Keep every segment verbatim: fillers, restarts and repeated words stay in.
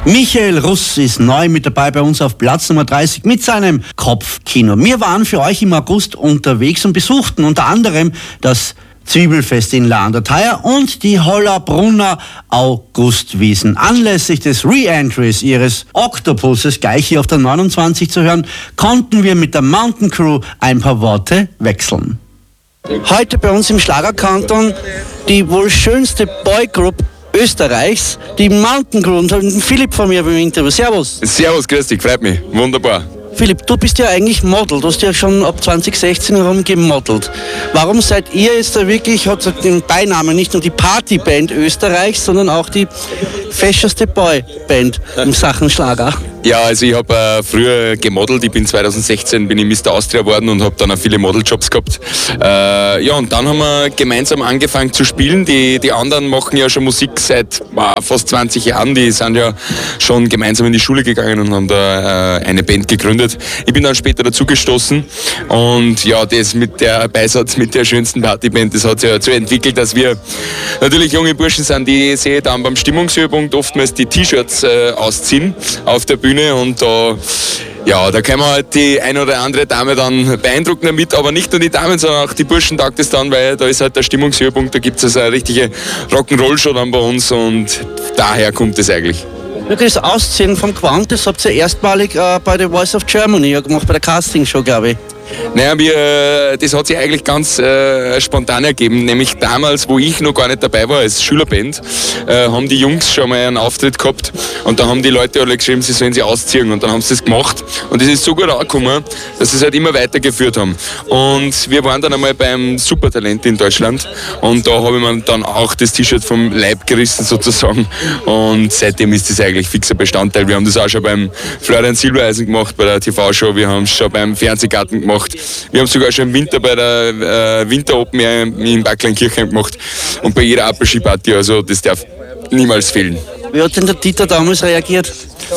Michael Russ ist neu mit dabei bei uns auf Platz Nummer dreißig mit seinem Kopfkino. Wir waren für euch im August unterwegs und besuchten unter anderem das Zwiebelfest in Lahndertheier und die Hollabrunner Augustwiesen. Anlässlich des Re-Entries ihres Oktopuses, gleich hier auf der neunundzwanzig zu hören, konnten wir mit der Mountain Crew ein paar Worte wechseln. Heute bei uns im Schlagerkanton die wohl schönste Boygroup Österreichs, die Mountain Crew, und Philipp von mir beim Interview. Servus. Servus, grüß dich, freut mich. Wunderbar. Philipp, du bist ja eigentlich Model, du hast ja schon ab zwanzig sechzehn herum gemodelt. Warum seid ihr jetzt da wirklich, hat den Beinamen, nicht nur die Partyband Österreichs, sondern auch die fescheste Boyband in Sachen Schlager? Ja, also ich habe äh, früher gemodelt, ich bin zwanzig sechzehn bin ich Mister Austria geworden und habe dann auch viele Modeljobs gehabt. Äh, ja, und dann haben wir gemeinsam angefangen zu spielen. Die, die anderen machen ja schon Musik seit äh, fast zwanzig Jahren, die sind ja schon gemeinsam in die Schule gegangen und haben da äh, eine Band gegründet. Ich bin dann später dazugestoßen und ja, das mit der Beisatz mit der schönsten Partyband, das hat sich ja so entwickelt, dass wir natürlich junge Burschen sind, die sehe dann beim Stimmungshöhepunkt oftmals die T-Shirts äh, ausziehen auf der Bühne. Und da, ja, da können wir halt die eine oder andere Dame dann beeindrucken damit, aber nicht nur die Damen, sondern auch die Burschen taugt es dann, weil da ist halt der Stimmungshöhepunkt, da gibt es also eine richtige Rock'n'Roll-Show dann bei uns und daher kommt es eigentlich. Das Ausziehen vom Quant, das habt ihr erstmalig äh, bei The Voice of Germany gemacht, bei der Castingshow, glaube ich. Naja, wir, das hat sich eigentlich ganz äh, spontan ergeben, nämlich damals, wo ich noch gar nicht dabei war als Schülerband, äh, haben die Jungs schon mal einen Auftritt gehabt und da haben die Leute alle geschrieben, sie sollen sich ausziehen und dann haben sie das gemacht und es ist so gut angekommen, dass sie es halt immer weitergeführt haben. Und wir waren dann einmal beim Supertalent in Deutschland und da habe ich mir dann auch das T-Shirt vom Leib gerissen sozusagen und seitdem ist das eigentlich fixer Bestandteil. Wir haben das auch schon beim Florian Silbereisen gemacht, bei der T V-Show, wir haben es schon beim Fernsehgarten gemacht. Wir haben es sogar schon im Winter bei der äh, Winter Open Air in Backlein-Kirchheim gemacht und bei jeder Apple-Ski-Party, also das darf niemals fehlen. Wie hat denn der Dieter damals reagiert?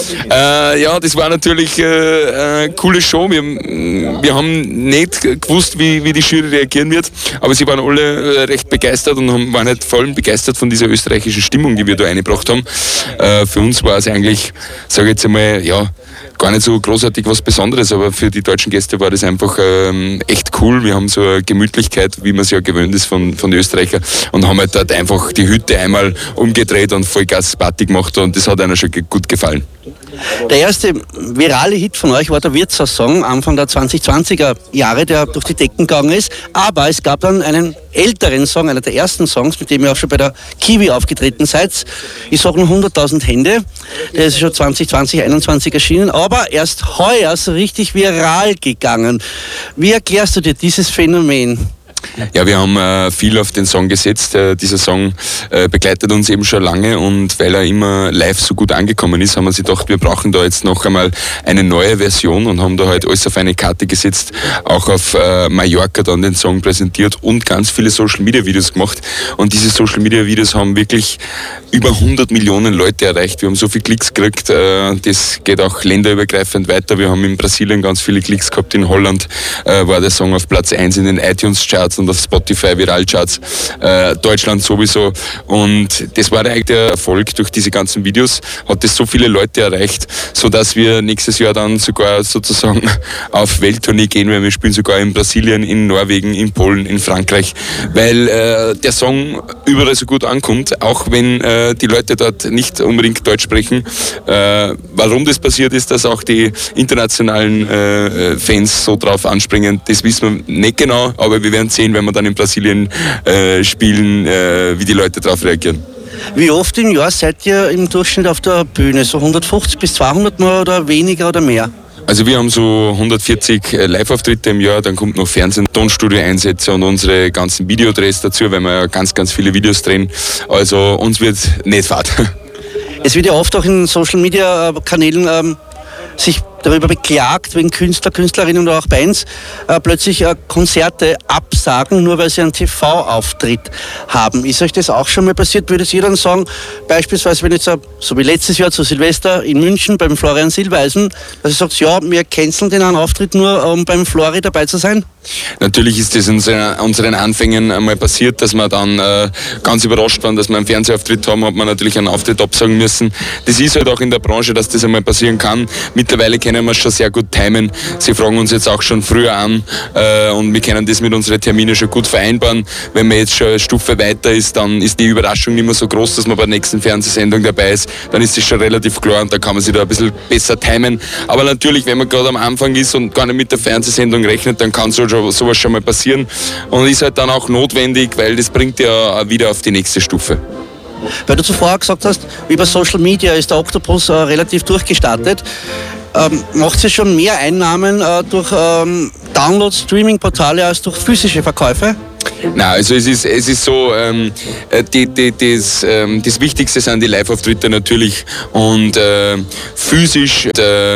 Äh, ja, das war natürlich äh, eine coole Show. Wir, wir haben nicht gewusst, wie, wie die Jury reagieren wird, aber sie waren alle recht begeistert und haben, waren halt vor allem begeistert von dieser österreichischen Stimmung, die wir da eingebracht haben. Äh, für uns war es eigentlich, sage ich jetzt einmal, ja, gar nicht so großartig was Besonderes, aber für die deutschen Gäste war das einfach ähm, echt cool. Wir haben so eine Gemütlichkeit, wie man es ja gewöhnt ist von, von den Österreichern und haben halt dort einfach die Hütte einmal umgedreht und Vollgas-Party gemacht und das hat einer schon gut gefallen. Der erste virale Hit von euch war der Wirtshaus-Song Anfang der zwanzig zwanziger Jahre, der durch die Decken gegangen ist. Aber es gab dann einen älteren Song, einer der ersten Songs, mit dem ihr auch schon bei der Kiwi aufgetreten seid. Ich sage nur hunderttausend Hände. Der ist schon zwanzig zwanzig, einundzwanzig erschienen, aber erst heuer so richtig viral gegangen. Wie erklärst du dir dieses Phänomen? Ja, wir haben äh, viel auf den Song gesetzt. Äh, dieser Song äh, begleitet uns eben schon lange und weil er immer live so gut angekommen ist, haben wir sich gedacht, wir brauchen da jetzt noch einmal eine neue Version und haben da halt alles auf eine Karte gesetzt, auch auf äh, Mallorca dann den Song präsentiert und ganz viele Social-Media-Videos gemacht. Und diese Social-Media-Videos haben wirklich über hundert Millionen Leute erreicht. Wir haben so viele Klicks gekriegt, äh, das geht auch länderübergreifend weiter. Wir haben in Brasilien ganz viele Klicks gehabt, in Holland äh, war der Song auf Platz eins in den iTunes-Charts und auf Spotify Viralcharts, äh, Deutschland sowieso. Und das war eigentlich der Erfolg durch diese ganzen Videos, hat das so viele Leute erreicht, sodass wir nächstes Jahr dann sogar sozusagen auf Welttournee gehen, weil wir spielen sogar in Brasilien, in Norwegen, in Polen, in Frankreich, weil äh, der Song überall so gut ankommt, auch wenn äh, die Leute dort nicht unbedingt Deutsch sprechen. Äh, warum das passiert ist, dass auch die internationalen äh, Fans so drauf anspringen, das wissen wir nicht genau, aber wir werden sehen, wenn wir dann in Brasilien äh, spielen, äh, wie die Leute darauf reagieren. Wie oft im Jahr seid ihr im Durchschnitt auf der Bühne? So hundertfünfzig bis zweihundert Mal oder weniger oder mehr? Also wir haben so hundertvierzig Live-Auftritte im Jahr, dann kommt noch Fernsehen, Tonstudio-Einsätze und unsere ganzen Videodrehs dazu, weil wir ja ganz, ganz viele Videos drehen. Also uns wird nicht fad. Es wird ja oft auch in Social-Media-Kanälen ähm, sich darüber beklagt, wenn Künstler, Künstlerinnen oder auch Bands äh, plötzlich äh, Konzerte absagen, nur weil sie einen T V-Auftritt haben. Ist euch das auch schon mal passiert? Würdet ihr dann sagen, beispielsweise, wenn jetzt, so wie letztes Jahr zu Silvester in München beim Florian Silbereisen, dass ihr sagt, ja, wir canceln den einen Auftritt nur, um beim Flori dabei zu sein? Natürlich ist das in unseren Anfängen einmal passiert, dass wir dann äh, ganz überrascht waren, dass wir einen Fernsehauftritt haben, hat man natürlich einen Auftritt absagen müssen. Das ist halt auch in der Branche, dass das einmal passieren kann. Mittlerweile können wir es schon sehr gut timen. Sie fragen uns jetzt auch schon früher an äh, und wir können das mit unseren Terminen schon gut vereinbaren. Wenn man jetzt schon eine Stufe weiter ist, dann ist die Überraschung nicht mehr so groß, dass man bei der nächsten Fernsehsendung dabei ist. Dann ist das schon relativ klar und da kann man sich da ein bisschen besser timen. Aber natürlich, wenn man gerade am Anfang ist und gar nicht mit der Fernsehsendung rechnet, dann kann so sowas schon mal passieren und ist halt dann auch notwendig, weil das bringt ja wieder auf die nächste Stufe. Weil du zuvor gesagt hast, über Social Media ist der Octopus äh, relativ durchgestartet. Ähm, macht ihr schon mehr Einnahmen äh, durch ähm, Downloads, Streaming-Portale als durch physische Verkäufe? Nein, also es ist, es ist so, ähm, die, die, das, ähm, das Wichtigste sind die Live-Auftritte natürlich und äh, physisch äh,